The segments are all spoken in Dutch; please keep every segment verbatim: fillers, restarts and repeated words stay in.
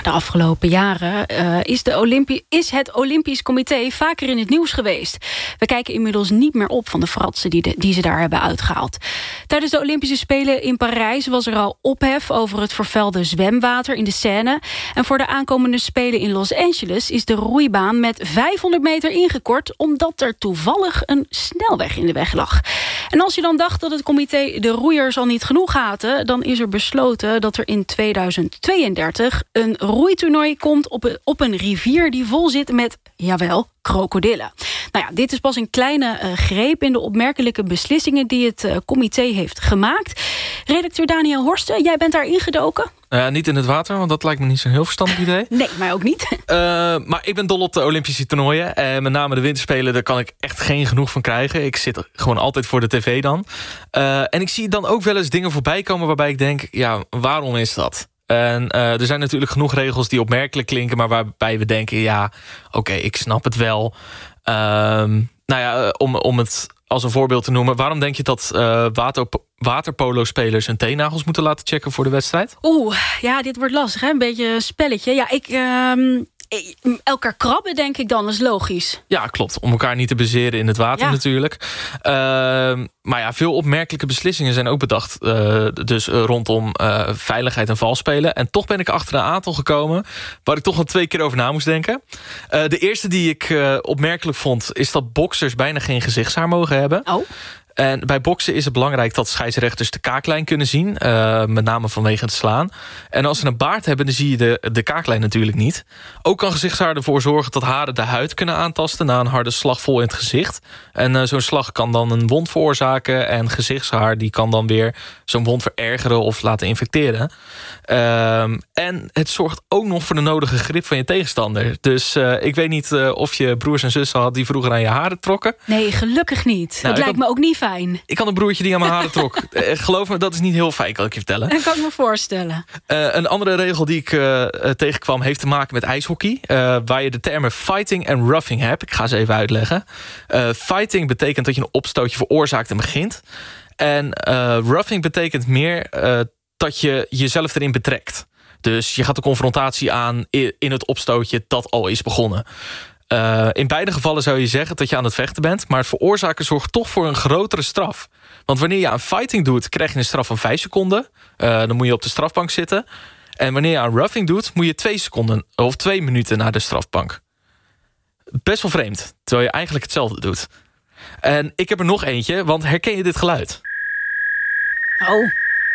de afgelopen jaren uh, is, de Olympi- is het Olympisch Comité vaker in het nieuws geweest. We kijken inmiddels niet meer op van de fratsen die, de, die ze daar hebben uitgehaald. Tijdens de Olympische Spelen in Parijs was er al ophef over het vervuilde zwemwater in de Seine. En voor de aankomende Spelen in Los Angeles is de roeibaan met vijfhonderd meter ingekort, omdat er toevallig een snelweg in de weg lag. En als je dan dacht dat het comité de roeiers al niet genoeg haten, dan is er besloten dat er in tweeduizend tweeëndertig een roeitoernooi komt op, op een rivier die vol zit met, jawel, krokodillen. Nou ja, dit is pas een kleine uh, greep in de opmerkelijke beslissingen die het uh, comité heeft gemaakt. Redacteur Daniel Horsten, jij bent daar ingedoken? Uh, niet in het water, want dat lijkt me niet zo'n heel verstandig idee. Nee, mij ook niet. Uh, maar ik ben dol op de Olympische toernooien. En met name de winterspelen, daar kan ik echt geen genoeg van krijgen. Ik zit gewoon altijd voor de tv dan. Uh, en ik zie dan ook wel eens dingen voorbij komen waarbij ik denk, ja, waarom is dat? En uh, er zijn natuurlijk genoeg regels die opmerkelijk klinken, maar waarbij we denken, ja, oké, okay, ik snap het wel. Uh, nou ja, om, om het als een voorbeeld te noemen, waarom denk je dat uh, water, waterpolo-spelers hun teennagels moeten laten checken voor de wedstrijd? Oeh, ja, dit wordt lastig, hè? Een beetje een spelletje. Ja, ik... Uh... elkaar krabben, denk ik dan, dat is logisch. Ja, klopt. Om elkaar niet te bezeren in het water, ja, natuurlijk. Uh, maar ja, veel opmerkelijke beslissingen zijn ook bedacht. Uh, dus uh, rondom uh, veiligheid en valspelen. En toch ben ik achter een aantal gekomen waar ik toch wel twee keer over na moest denken. Uh, de eerste die ik uh, opmerkelijk vond, is dat boksers bijna geen gezichtshaar mogen hebben. Oh. En bij boksen is het belangrijk dat scheidsrechters de kaaklijn kunnen zien. Uh, met name vanwege het slaan. En als ze een baard hebben, dan zie je de, de kaaklijn natuurlijk niet. Ook kan gezichtshaar ervoor zorgen dat haren de huid kunnen aantasten na een harde slag vol in het gezicht. En uh, zo'n slag kan dan een wond veroorzaken. En gezichtshaar die kan dan weer zo'n wond verergeren of laten infecteren. Uh, en het zorgt ook nog voor de nodige grip van je tegenstander. Dus uh, ik weet niet uh, of je broers en zussen had die vroeger aan je haren trokken. Nee, gelukkig niet. Nou, dat lijkt had... me ook niet fijn. Ik had een broertje die aan mijn haren trok. Geloof me, dat is niet heel fijn, kan ik je vertellen. Dat kan ik me voorstellen. Uh, een andere regel die ik uh, tegenkwam heeft te maken met ijshockey. Uh, waar je de termen fighting en roughing hebt. Ik ga ze even uitleggen. Uh, fighting betekent dat je een opstootje veroorzaakt en begint. En uh, roughing betekent meer uh, dat je jezelf erin betrekt. Dus je gaat de confrontatie aan in het opstootje dat al is begonnen. Uh, in beide gevallen zou je zeggen dat je aan het vechten bent, maar het veroorzaken zorgt toch voor een grotere straf. Want wanneer je aan fighting doet, krijg je een straf van vijf seconden. Uh, dan moet je op de strafbank zitten. En wanneer je aan roughing doet, moet je twee seconden of twee minuten naar de strafbank. Best wel vreemd, terwijl je eigenlijk hetzelfde doet. En ik heb er nog eentje, want herken je dit geluid? Oh.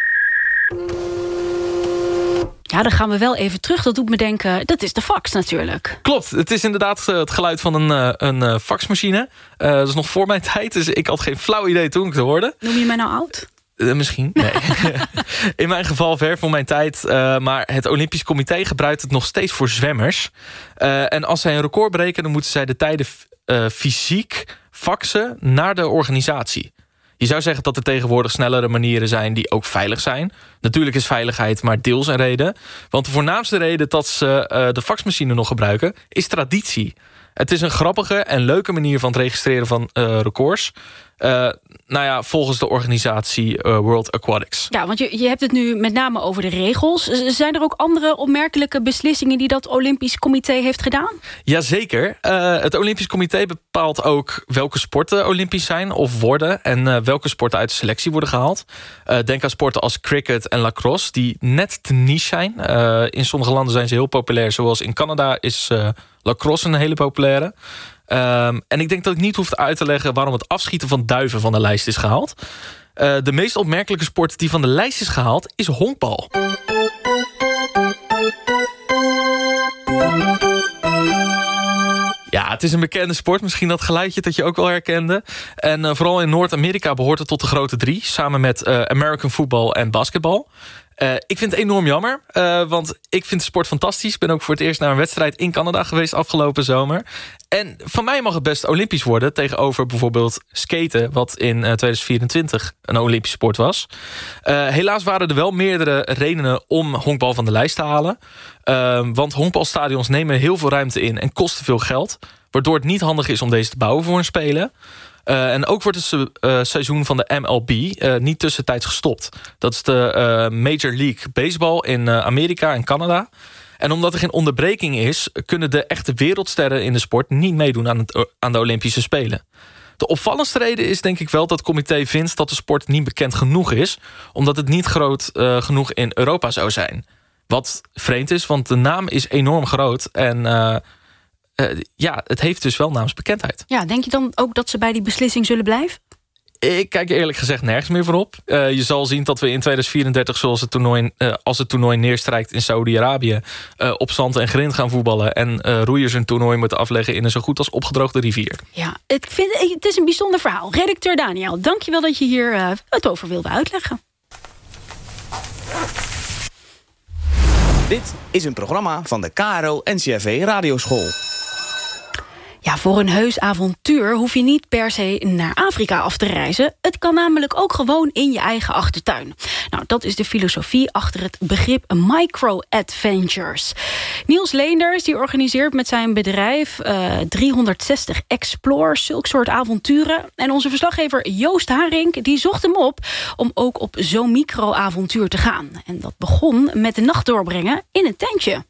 Ja, dan gaan we wel even terug. Dat doet me denken, dat is de fax natuurlijk. Klopt, het is inderdaad het geluid van een, een faxmachine. Uh, dat is nog voor mijn tijd, dus ik had geen flauw idee toen ik het hoorde. Noem je mij nou oud? Uh, misschien, nee. In mijn geval ver voor mijn tijd. Uh, maar het Olympisch Comité gebruikt het nog steeds voor zwemmers. Uh, en als zij een record breken, dan moeten zij de tijden uh, fysiek faxen naar de organisatie. Je zou zeggen dat er tegenwoordig snellere manieren zijn die ook veilig zijn. Natuurlijk is veiligheid maar deels een reden. Want de voornaamste reden dat ze uh, de faxmachine nog gebruiken is traditie. Het is een grappige en leuke manier van het registreren van uh, records. Uh, nou ja, volgens de organisatie uh, World Aquatics. Ja, want je, je hebt het nu met name over de regels. Zijn er ook andere opmerkelijke beslissingen die dat Olympisch Comité heeft gedaan? Jazeker. Uh, het Olympisch Comité bepaalt ook welke sporten Olympisch zijn of worden. En uh, welke sporten uit de selectie worden gehaald. Uh, denk aan sporten als cricket en lacrosse, die net te niche zijn. Uh, in sommige landen zijn ze heel populair. Zoals in Canada is uh, lacrosse een hele populaire. Um, en ik denk dat ik niet hoef uit te leggen waarom het afschieten van duiven van de lijst is gehaald. Uh, de meest opmerkelijke sport die van de lijst is gehaald is honkbal. Ja, het is een bekende sport. Misschien dat geluidje dat je ook wel herkende. En uh, vooral in Noord-Amerika behoort het tot de grote drie. Samen met uh, American football en basketbal. Uh, ik vind het enorm jammer, uh, want ik vind de sport fantastisch. Ik ben ook voor het eerst naar een wedstrijd in Canada geweest afgelopen zomer. En van mij mag het best Olympisch worden tegenover bijvoorbeeld skaten, wat in uh, tweeduizend vierentwintig een Olympische sport was. Uh, helaas waren er wel meerdere redenen om honkbal van de lijst te halen. Uh, want honkbalstadions nemen heel veel ruimte in en kosten veel geld, waardoor het niet handig is om deze te bouwen voor een spelen. Uh, en ook wordt het uh, seizoen van de M L B uh, niet tussentijds gestopt. Dat is de uh, Major League Baseball in uh, Amerika en Canada. En omdat er geen onderbreking is, kunnen de echte wereldsterren in de sport niet meedoen aan, het, aan de Olympische Spelen. De opvallendste reden is denk ik wel dat het comité vindt dat de sport niet bekend genoeg is, omdat het niet groot uh, genoeg in Europa zou zijn. Wat vreemd is, want de naam is enorm groot en uh, uh, ja, het heeft dus wel naamsbekendheid. Ja, denk je dan ook dat ze bij die beslissing zullen blijven? Ik kijk eerlijk gezegd nergens meer voor op. Uh, je zal zien dat we in tweeduizend vierendertig, zoals het toernooi, uh, als het toernooi neerstrijkt in Saudi-Arabië, uh, op zand en grind gaan voetballen en uh, roeiers een toernooi moeten afleggen in een zo goed als opgedroogde rivier. Ja, ik vind, het is een bijzonder verhaal. Redacteur Daniel, dankjewel dat je hier uh, het over wilde uitleggen. Dit is een programma van de K R O N C R V Radioschool. Ja, voor een heus avontuur hoef je niet per se naar Afrika af te reizen. Het kan namelijk ook gewoon in je eigen achtertuin. Nou, dat is de filosofie achter het begrip micro-adventures. Niels Leenders die organiseert met zijn bedrijf uh, driehonderdzestig Explore, zulk soort avonturen. En onze verslaggever Joost Haring die zocht hem op om ook op zo'n micro-avontuur te gaan. En dat begon met de nacht doorbrengen in een tentje.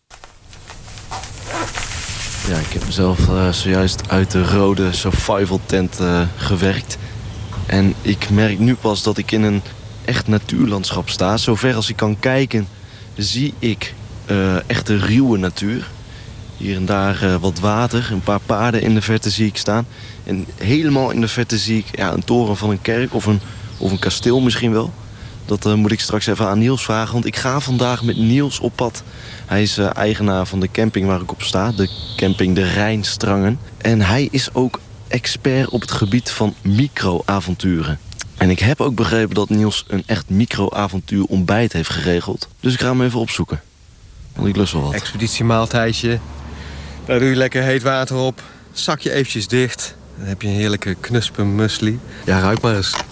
Ja, ik heb mezelf uh, zojuist uit de rode survival tent uh, gewerkt. En ik merk nu pas dat ik in een echt natuurlandschap sta. Zover als ik kan kijken zie ik uh, echt de ruwe natuur. Hier en daar uh, wat water, een paar paarden in de verte zie ik staan. En helemaal in de verte zie ik ja, een toren van een kerk of een, of een kasteel misschien wel. Dat uh, moet ik straks even aan Niels vragen, want ik ga vandaag met Niels op pad. Hij is uh, eigenaar van de camping waar ik op sta, de camping De Rijnstrangen. En hij is ook expert op het gebied van micro-avonturen. En ik heb ook begrepen dat Niels een echt micro-avontuur ontbijt heeft geregeld. Dus ik ga hem even opzoeken, want ik lust wel wat. Expeditiemaaltijdje, daar doe je lekker heet water op, zakje eventjes dicht. Dan heb je een heerlijke knuspe muesli. Ja, ruik maar eens.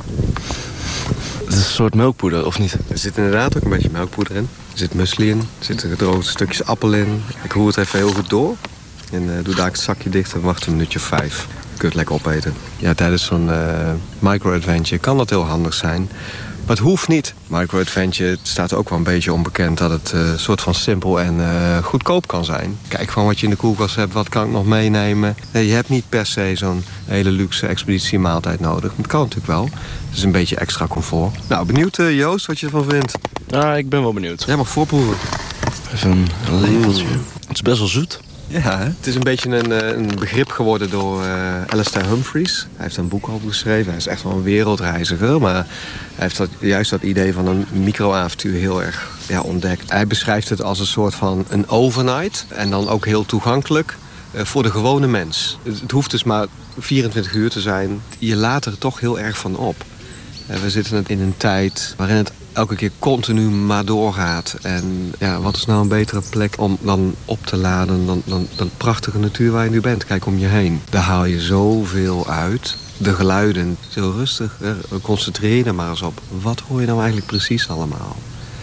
Het is een soort melkpoeder, of niet? Er zit inderdaad ook een beetje melkpoeder in. Er zit muesli in, er zitten gedroogde stukjes appel in. Ik roer het even heel goed door. En uh, doe daar het zakje dicht en wacht een minuutje of vijf. Je kunt het lekker opeten. Ja, tijdens zo'n uh, micro-adventure kan dat heel handig zijn. Maar het hoeft niet. Micro-adventure, het staat ook wel een beetje onbekend dat het een uh, soort van simpel en uh, goedkoop kan zijn. Kijk gewoon wat je in de koelkast hebt, wat kan ik nog meenemen. Nee, je hebt niet per se zo'n hele luxe expeditiemaaltijd nodig. Het kan natuurlijk wel. Het is een beetje extra comfort. Nou, benieuwd uh, Joost wat je ervan vindt. Ja, ik ben wel benieuwd. Jij mag voorproeven. Even een lepeltje. Het is best wel zoet. Ja, hè? Het is een beetje een, een begrip geworden door uh, Alastair Humphreys. Hij heeft een boek over geschreven. Hij is echt wel een wereldreiziger. Maar hij heeft dat, juist dat idee van een micro-avontuur heel erg ja, ontdekt. Hij beschrijft het als een soort van een overnight. En dan ook heel toegankelijk uh, voor de gewone mens. Het, het hoeft dus maar vierentwintig uur te zijn. Je laat er toch heel erg van op. Uh, we zitten in een tijd waarin het elke keer continu maar doorgaat. En ja, wat is nou een betere plek om dan op te laden dan, dan, dan de prachtige natuur waar je nu bent. Kijk om je heen. Daar haal je zoveel uit. De geluiden, heel rustig. Hè? Concentreer je er maar eens op. Wat hoor je nou eigenlijk precies allemaal?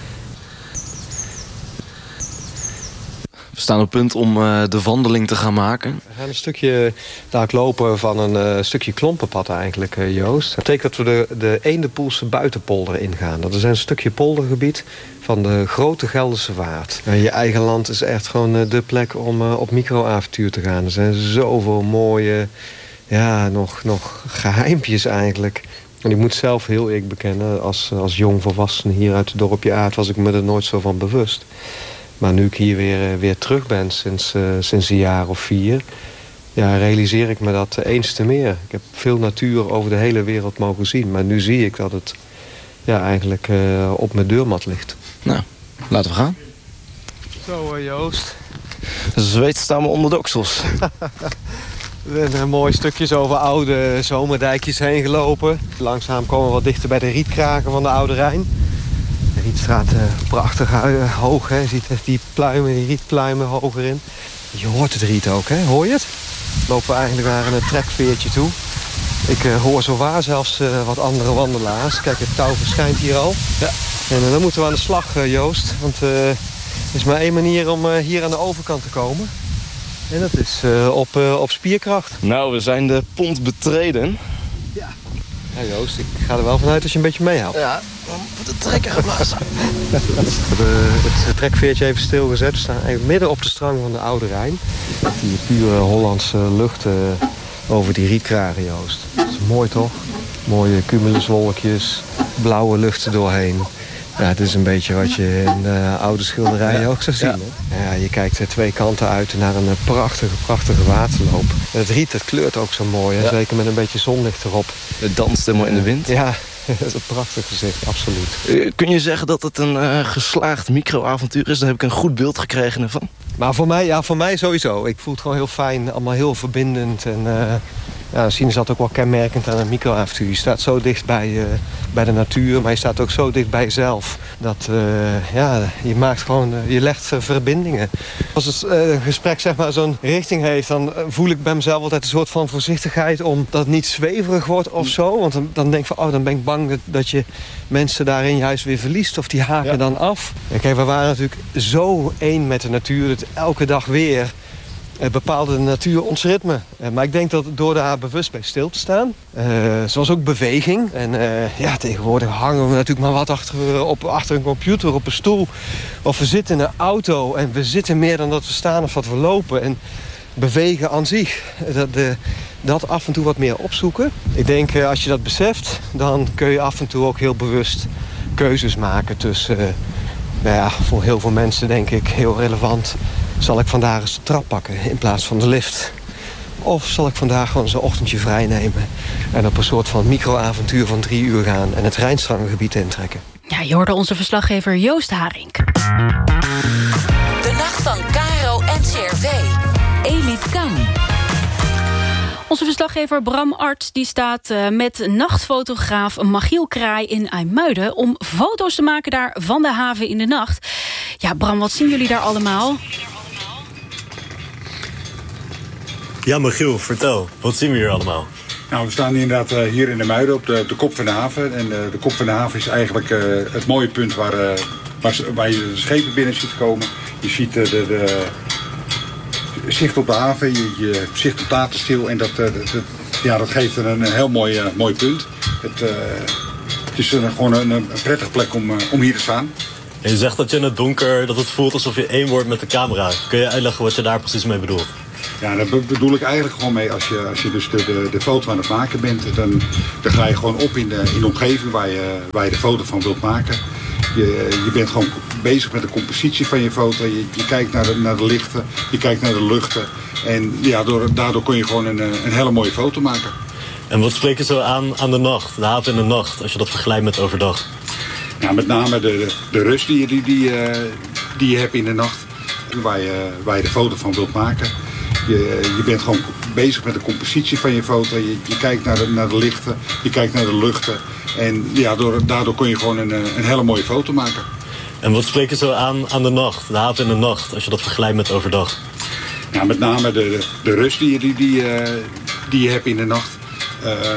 We staan op punt om uh, de wandeling te gaan maken. We gaan een stukje daar lopen van een uh, stukje klompenpad eigenlijk, uh, Joost. Dat betekent dat we de, de Eendepoelse buitenpolder ingaan. Dat is een stukje poldergebied van de Grote Gelderse Waard. Uh, je eigen land is echt gewoon uh, de plek om uh, op micro-avontuur te gaan. Er zijn zoveel mooie, ja, nog, nog geheimpjes eigenlijk. En ik moet zelf heel eerlijk bekennen, als, als jong volwassene hier uit het dorpje Aard was ik me er nooit zo van bewust. Maar nu ik hier weer, weer terug ben sinds, uh, sinds een jaar of vier, ja, realiseer ik me dat eens te meer. Ik heb veel natuur over de hele wereld mogen zien. Maar nu zie ik dat het ja, eigenlijk uh, op mijn deurmat ligt. Nou, laten we gaan. Zo uh, Joost. Zweet staan we onder de oksels. We zijn een mooi stukjes over oude zomerdijkjes heen gelopen. Langzaam komen we wat dichter bij de rietkragen van de Oude Rijn. De Rietstraat uh, prachtig uh, hoog, hè. Je ziet die pluimen, die rietpluimen hoger in. Je hoort het riet ook, hè? Hoor je het? Lopen we eigenlijk naar een trekveertje toe. Ik uh, hoor zowaar zelfs uh, wat andere wandelaars. Kijk, het touw verschijnt hier al. Ja. En uh, dan moeten we aan de slag, uh, Joost. Want uh, er is maar één manier om uh, hier aan de overkant te komen. En dat is uh, op, uh, op spierkracht. Nou, we zijn de pont betreden. Ja. Ja, Joost, ik ga er wel vanuit als je een beetje meehelpt. Ja, we moeten de trekker geblazen. We hebben het trekveertje even stilgezet. We staan eigenlijk midden op de strang van de Oude Rijn. Die pure Hollandse lucht uh, over die rietkragen, Joost. Dat is mooi, toch? Mooie cumuluswolkjes, blauwe lucht er doorheen. Ja, het is een beetje wat je in uh, oude schilderijen ja. ook zou zien. Ja. Hè? Ja, je kijkt er twee kanten uit naar een prachtige, prachtige waterloop. Het riet, het kleurt ook zo mooi. Hè? Ja. Zeker met een beetje zonlicht erop. Het danst helemaal in de wind. Ja, dat is een prachtig gezicht, absoluut. Uh, kun je zeggen dat het een uh, geslaagd microavontuur is? Daar heb ik een goed beeld gekregen ervan. Maar voor mij, ja, voor mij sowieso. Ik voel het gewoon heel fijn, allemaal heel verbindend. En uh, ja, misschien is dat ook wel kenmerkend aan een microavontuur. Je staat zo dicht bij, uh, bij de natuur, maar je staat ook zo dicht bij jezelf. Dat uh, ja, je maakt gewoon, uh, je legt uh, verbindingen. Als het uh, een gesprek zeg maar zo'n richting heeft, dan uh, voel ik bij mezelf altijd een soort van voorzichtigheid om dat het niet zweverig wordt of zo. Want dan, dan denk ik van, oh, dan ben ik bang dat, dat je mensen daarin juist weer verliest of die haken ja. dan af. En kijk, we waren natuurlijk zo één met de natuur dat elke dag weer uh, bepaalde de natuur ons ritme. Uh, maar ik denk dat door daar bewust bij stil te staan, uh, zoals ook beweging. En uh, ja, tegenwoordig hangen we natuurlijk maar wat achter, op, achter een computer, op een stoel. Of we zitten in een auto en we zitten meer dan dat we staan of dat we lopen. En bewegen aan zich, dat, de, dat af en toe wat meer opzoeken. Ik denk, uh, als je dat beseft, dan kun je af en toe ook heel bewust keuzes maken tussen... Uh, nou ja, voor heel veel mensen denk ik heel relevant. Zal ik vandaag eens de trap pakken in plaats van de lift? Of zal ik vandaag gewoon zo'n ochtendje vrij nemen en op een soort van microavontuur van drie uur gaan en het Rijnstrangengebied intrekken? Ja, je hoorde onze verslaggever Joost Haring. De nacht van Caro en C R V. Elif Kan. Onze verslaggever Bram Art die staat uh, met nachtfotograaf Machiel Kraai in IJmuiden om foto's te maken daar van de haven in de nacht. Ja, Bram, wat zien jullie daar allemaal? Ja, Machiel, vertel. Wat zien we hier allemaal? Nou, we staan inderdaad uh, hier in de Muiden op de, de kop van de haven. En uh, de kop van de haven is eigenlijk uh, het mooie punt waar, uh, waar, waar je de schepen binnen ziet komen. Je ziet uh, de... de zicht op de haven, je, je zicht op Tatenstiel en dat, dat, dat, ja, dat geeft een, een heel mooi, uh, mooi punt. Het, uh, het is een, gewoon een, een prettige plek om, uh, om hier te staan. En je zegt dat je in het donker, dat het voelt alsof je één wordt met de camera. Kun je uitleggen wat je daar precies mee bedoelt? Ja, daar bedoel ik eigenlijk gewoon mee. Als je, als je dus de, de, de foto aan het maken bent, dan, dan ga je gewoon op in de, in de omgeving waar je, waar je de foto van wilt maken. Je, je bent gewoon bezig met de compositie van je foto. Je, je kijkt naar de, naar de lichten, je kijkt naar de luchten. En ja, door, daardoor kun je gewoon een, een hele mooie foto maken. En wat spreekt je zo aan aan de nacht, de haven in de nacht, als je dat vergelijkt met overdag? Ja, met name de, de, de rust die je, die, die, uh, die je hebt in de nacht, waar je, waar je de foto van wilt maken. Je, je bent gewoon bezig met de compositie van je foto. Je, je kijkt naar de, naar de lichten, je kijkt naar de luchten. En ja, door, daardoor kun je gewoon een, een hele mooie foto maken. En wat spreekt je zo aan aan de nacht, de haven in de nacht, als je dat vergelijkt met overdag? Ja, met name de, de, de rust die je, die, die, uh, die je hebt in de nacht, uh,